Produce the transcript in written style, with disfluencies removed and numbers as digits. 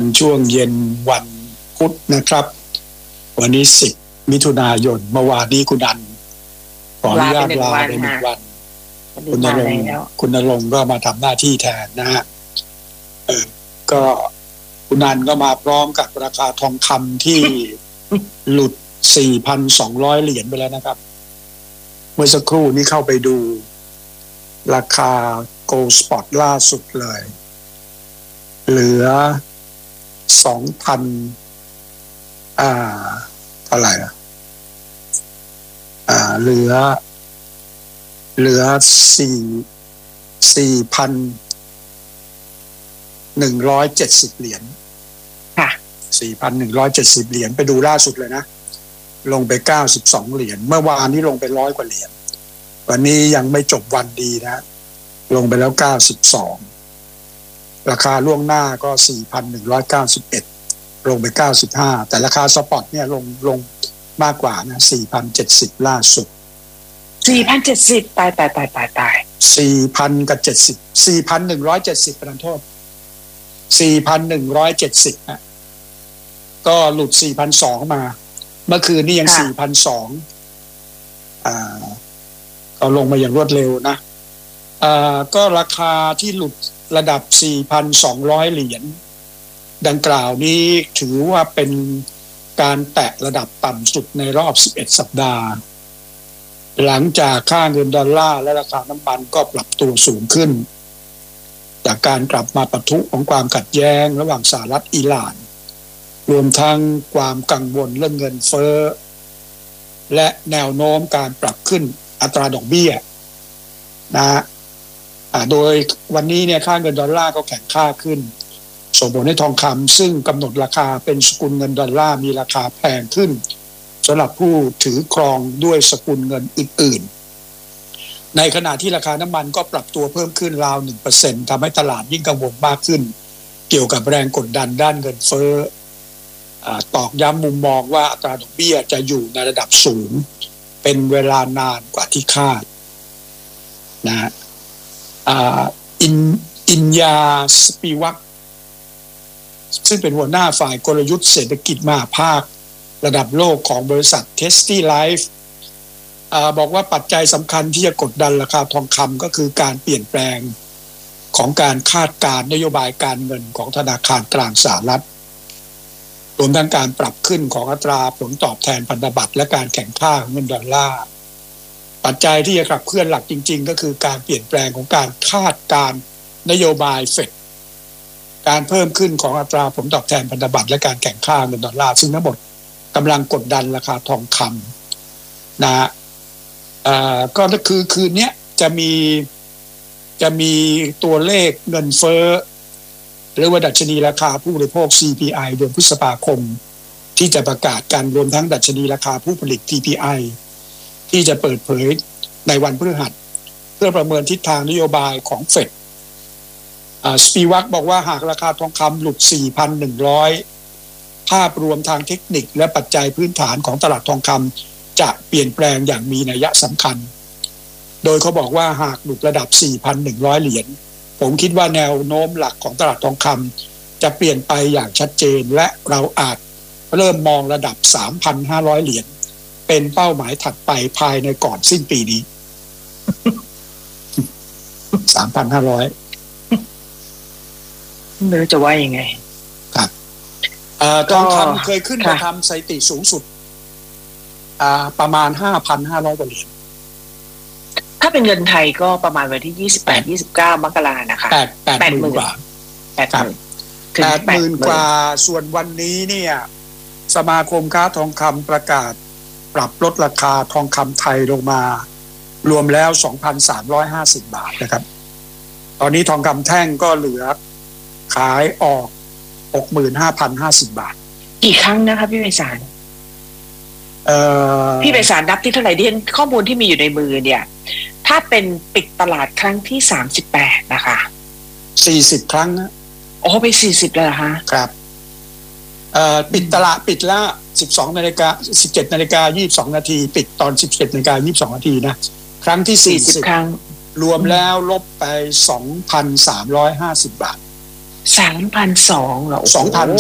ช่วงเย็นวันพุธนะครับวันนี้10 มิถุนายนเมื่อวานนี้คุณอันขออนุญาตลาไป1 วันคุณณรงค์ก็มาทำหน้าที่แทนนะฮะก็คุณอันก็มาพร้อมกับราคาทองคำที่ หลุด 4,200 เหรียญไปแล้วนะครับเมื่อสักครู่นี้เข้าไปดูราคา Gold Spot ล่าสุดเลยเหลือ 2,000 เท่าไหร่นะเหลือ4,170 เหรียญค่ะ 4,170 เหรียญไปดูล่าสุดเลยนะลงไป92 เหรียญเมื่อวานนี้ลงไป100 กว่าเหรียญวันนี้ยังไม่จบวันดีนะลงไปแล้ว92ราคาล่วงหน้าก็ 4,191 ลงไป95แต่ราคาสปอตเนี่ยลงมากกว่านะ 4,070 ล่าสุด 4,070 ตาย 4,000 กับ 70 4,170 ประทานโทษ 4,170 นะก็หลุด 4,200 มาเมื่อคืนนี้ยัง 4,200 ก็ลงมาอย่างรวดเร็วนะก็ราคาที่หลุดระดับ 4,200 เหรียญดังกล่าวนี้ถือว่าเป็นการแตะระดับต่ำสุดในรอบ11 สัปดาห์หลังจากค่าเงินดอลลาร์และราคาน้ำมันก็ปรับตัวสูงขึ้นจากการกลับมาปะทุของความขัดแย้งระหว่างสหรัฐอิหร่านรวมทั้งความกังวลเรื่องเงินเฟ้อและแนวโน้มการปรับขึ้นอัตราดอกเบี้ยนะโดยวันนี้เนี่ยค่าเงินดอลลาร์ก็แข็งค่าขึ้นส่งผลให้ทองคำซึ่งกำหนดราคาเป็นสกุลเงินดอลลาร์มีราคาแพงขึ้นสำหรับผู้ถือครองด้วยสกุลเงินอื่นๆในขณะที่ราคาน้ำมันก็ปรับตัวเพิ่มขึ้นราว 1% ทำให้ตลาดยิ่งกังวลมากขึ้นเกี่ยวกับแรงกดดันด้านเงินเฟ้อตอกย้ำมุมมองว่าอัตราดอกเบี้ยจะอยู่ในระดับสูงเป็นเวลานานกว่าที่คาดนะอินยาสปีวักซึ่งเป็นหัวหน้าฝ่ายกลยุทธ์เศรษฐกิจมหาภาคระดับโลกของบริษัท Testy Life บอกว่าปัจจัยสำคัญที่จะกดดันราคาทองคำก็คือการเปลี่ยนแปลงของการคาดการณ์นโยบายการเงินของธนาคารกลางสหรัฐรวมทั้งการปรับขึ้นของอัตราผลตอบแทนพันธบัตรและการแข่งข้าของเงินดอลลาร์ปัจจัยที่จะขับเคลื่อนหลักจริงๆก็คือการเปลี่ยนแปลงของการคาดการณ์นโยบายเฟดการเพิ่มขึ้นของอัตราผลตอบแทนพันธบัตรและการแข่งข้าเงินดอลลาร์ซึ่งทั้งหมดกำลังกดดันราคาทองคำนะก็คือคืนนี้จะมีตัวเลขเงินเฟ้อหรือว่าดัชนีราคาผู้บริโภค CPI เดือนพฤษภาคมที่จะประกาศกันรวมทั้งดัชนีราคาผู้ผลิต PPI ที่จะเปิดเผยในวันพฤหัสเพื่อประเมินทิศทางนโยบายของเฟดสปีวักบอกว่าหากราคาทองคำหลุด 4,100 ภาพรวมทางเทคนิคและปัจจัยพื้นฐานของตลาดทองคำจะเปลี่ยนแปลงอย่างมีนัยสำคัญโดยเขาบอกว่าหากหลุดระดับ 4,100 เหรียญผมคิดว่าแนวโน้มหลักของตลาดทองคำจะเปลี่ยนไปอย่างชัดเจนและเราอาจเริ่มมองระดับ 3,500 เหรียญเป็นเป้าหมายถัดไปภายในก่อนสิ้นปีนี้ 3,500 ไม่รู้จะว่ายังไงครับทองคำเคยขึ้นมาทำสถิติสูงสุดประมาณ 5,500 กว่าเหรียญถ้าเป็นเงินไทยก็ประมาณวันที่ 28-29 มกรานะคะ 80,000 กว่า 80,000 กว่าส่วนวันนี้เนี่ยสมาคมค้าทองคำประกาศปรับลดราคาทองคำไทยลงมารวมแล้ว 2,350 บาทนะครับตอนนี้ทองคำแท่งก็เหลือขายออก 65,050 บาทกี่ครั้งนะคะพี่ไพศาลพี่ไพศาลนับที่เท่าไหร่ที่ข้อมูลที่มีอยู่ในมือเนี่ยถ้าเป็นปิดตลาดครั้งที่38นะคะ 40 ครั้งนะโอ้ไป40แล้วเหรอคะครับปิดตลาดปิดละ 17:22 น.ปิดตอน 17:22 น.นะครั้งที่40 ครั้งรวมแล้วลบไป 2,350 บาท 3,200 เหรอ